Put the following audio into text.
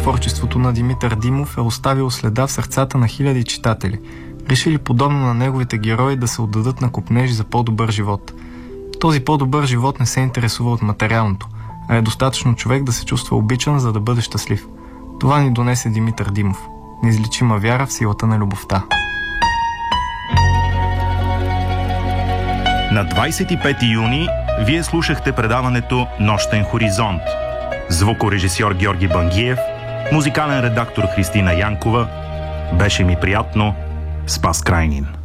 Творчеството на Димитър Димов е оставило следа в сърцата на хиляди читатели, решили подобно на неговите герои да се отдадат на копнежи за по-добър живот. Този по-добър живот не се интересува от материалното, а е достатъчно човек да се чувства обичан, за да бъде щастлив. Това ни донесе Димитър Димов. Неизлечима вяра в силата на любовта. На 25 юни вие слушахте предаването Нощен хоризонт. Звукорежисьор Георги Бангиев, музикален редактор Христина Янкова. Беше ми приятно. Спас Крайнин.